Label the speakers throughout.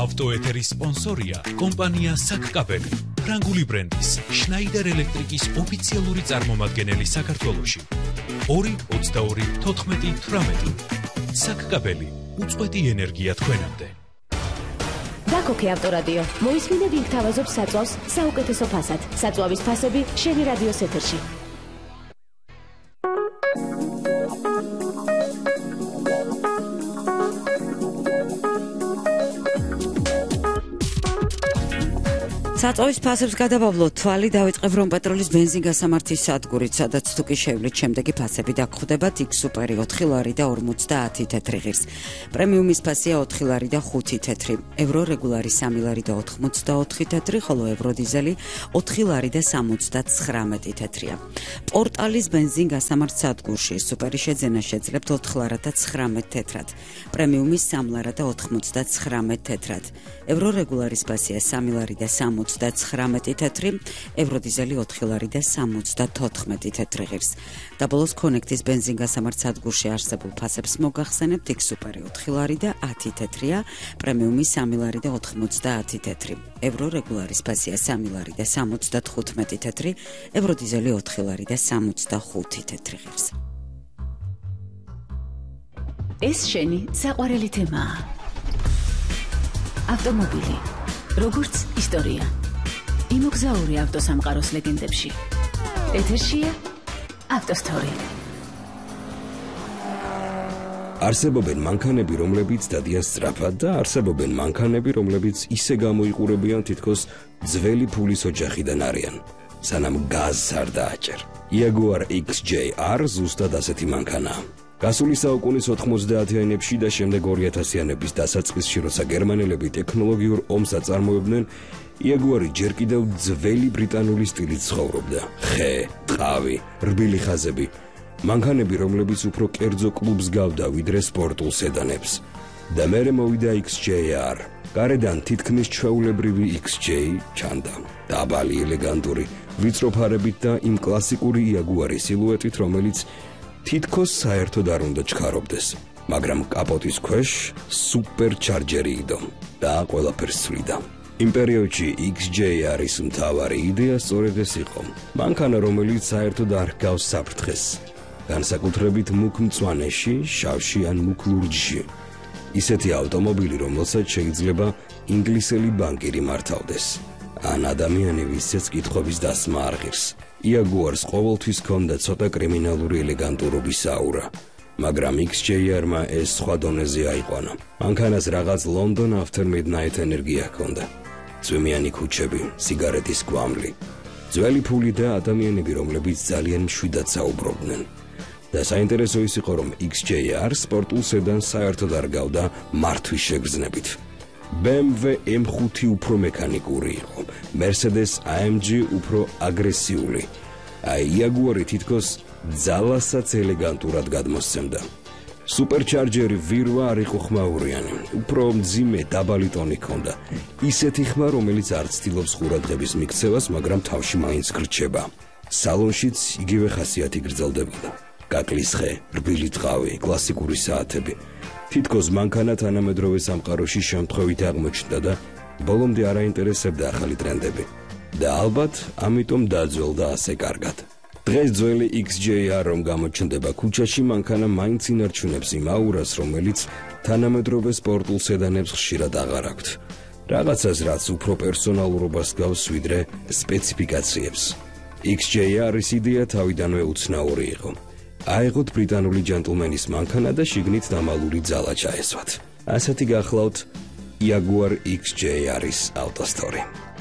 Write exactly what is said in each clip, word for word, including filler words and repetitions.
Speaker 1: ავტოეთერის სპონსორია კომპანია საკკაბელი, ფრანგული ბრენდის შნაიდერ ელექტრიკის ოფიციალური წარმომადგენელი საქართველოში. ორი ოცდაორი თოთხმეტი თვრამეტი. საკკაბელი, უწყვეტი ენერგია თქვენამდე.
Speaker 2: დაკოქე ავტორადიო. მოისმინე ვინ გთავაზობს საწვავს საუკეთესო ფასად. საწვავის ფასები შენი რადიოს ეთერში.
Speaker 3: საწვავის ფასებს გადავავლოთ. თვალი დავიწყებ რომ პეტროლის ბენზინგასამართის სადგურით, სადაც თუ კი შევლით, შემდეგი ფასები დაგხვდებათ: X სუპერი ოთხი ლარი და ორმოცდაათი თეთრი ღირს. პრემიუმის ფასია ოთხი ლარი და ხუთი თეთრი. ევრო რეგულარი სამი ლარი და ოთხმოცდაოთხი თეთრი, ხოლო ევრო დიზელი ოთხი ლარი და სამოცდათხრამეტი თეთრია. პორტალის ბენზინგასამართ სადგურში სუპერი შეძენა შეძლებთ ოთხ ლარად და ცხრამეტ თეთრად. პრემიუმის სამი ლარი და ოთხმოცდათხრამეტ თეთრად. ევრო რეგულარის ფასია სამი ლარი და სამოცდათხრამეტი თეთრი, ევრო დიზელი ოთხი ლარი და სამოცდათოთხმეტი თეთრი ღირს. და ბოლოს კონექტის ბენზინგასამართ სადგურში არსებულ ფასებს მოგახსენებთ: X სუპერი ოთხი ლარი და ათი თეთრია, პრემიუმი სამი ლარი და ოთხმოცდაათი თეთრი. ევრო რეგულარის ფასია სამი ლარი და სამოცდათხუთმეტი თეთრი, ევრო დიზელი ოთხი ლარი და სამოცდახუთი თეთრი ღირს.
Speaker 2: ეს შენი საყვარელი თემაა. ავტომობილი როგორც ისტორია. იმოგზაური ავტოსამყაროს ლეგენდებში. ეთერშია ავტოსტორი.
Speaker 4: არსებობენ მანქანები, რომლებიც დადიან სწრაფად და არსებობენ მანქანები, რომლებიც ისე გამოიყურებიან, თითქოს ძველი ფულის ოჯახიდან არიან, სანამ გაზს არ დააჭერ. Jaguar X J R ზუსტად ასეთი მანქანაა. გასული საუკუნის ოთხმოცდაათიანებში და შემდეგ ორიათასიანების დასაწყისში, როცა გერმანელები ტექნოლოგიურ ომს აწარმოებდნენ, Jaguar-ი ჯერ კიდევ ძველი ბრიტანული სტილით ცხოვრობდა. ხე, ტყავი, რბილი ხაზები. მანქანები, რომლებიც უფრო კერძო კლუბს გავდა, ვიდრე სპორტულ სედანებს. და მერე მოვიდა X J R. გარედან თითქმის ჩვეულებრივი X J ჩანდა. დაბალი, ელეგანტური, ვიწრო ფარებით და იმ კლასიკური Jaguar-ის სილუეტით, რომელიც თითქოს საერთოდ არ უნდა ჩქარობდეს, მაგრამ კაპოტის ქვეშ სუპერჩარჯერი იდო და ყველაფერს ცვლიდა. იმ პერიოდში X J R-ის მთავარი იდეა სწორედ ეს იყო. მანქანა, რომელიც საერთოდ არ ჰგავს საფრთხეს, განსაკუთრებით მუქ მწვანეში, შავში ან მუქ ლურჯში. ისეთი ავტომობილი, რომელსაც შეიძლება ინგლისელი ბანკირი მართავდეს, ან ადამიანი, ვისაც კითხვების დასმა არ ღირს. Jaguar-ს ყოველთვის ჰქონდა ცოტა კრიმინალური ელეგანტურობის აურა, მაგრამ X J R-მა ეს სხვა დონეზე აიყვანა. მანქანას რაღაც London After Midnight ენერგია ჰქონდა. წვიმიანი ქუჩები, სიგარეტის კვამლი, ძველი ფული და ადამიანები, რომლებიც ძალიან მშვიდად საუბრობდნენ. და საინტერესო ის იყო, რომ X J R სპორტულ სედანს საერთოდ არ გავდა მართვის შეგრძნებით. B M W M ხუთი უფრო მექანიკური იყო, Mercedes A M G უფრო აგრესიული. აი Jaguar-ი თითქოს ძალასაც ელეგანტურად გადმოსცემდა. სუპერჩარჯერი ვირვა არ იყო ხმაურიანი, უფრო მძიმე დაბალი ტონი ჰქონდა. ისეთი ხმა, რომელიც არ ცდილობს ყურადღების მიქცევას, მაგრამ თავში მაინც გრჩება. სალონშიც იგივე ხასიათი გრძელდებოდა. კაკლის ხე, რბილი ტყავი, კლასიკური საათები. თითქოს მანქანა თანამედროვე სამყაროში შემთხვევით აღმოჩნდა და ბოლომდე არ აინტერესებდა ახალი ტრენდები. და ალბათ ამიტომ დაძველდა ასე კარგად. დღეს ძველი X J R რომ გამოჩნდება ქუჩაში, მანქანა მაინც ინარჩუნებს იმ აურას, რომელიც თანამედროვე სპორტულ სედანებს ხშირად აღარ აქვთ. რაღაცას, რაც უფრო პერსონალურობას გავს, ვიდრე სპეციფიკაციებს. X J R-ის იდეა თავიდანვე უცნაური იყო. აიღოთ ბრიტანული ჯენტლმენის მანქანა და შიგნით დამალული ძალა ჩაესვათ. ასეთი გახლავთ Jaguar X J R-ის ავტოსტორი.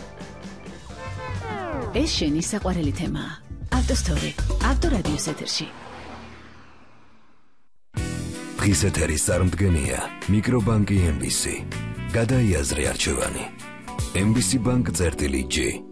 Speaker 2: ეს შენი საყვარელი თემაა. ავტოსტორი, ავტორადიოს ეთერში.
Speaker 5: დღის ეთერის წარმდგენია მიკრობანკი M B C. გადაიაზრე არჩევანი. M B C Bank წერტილი G.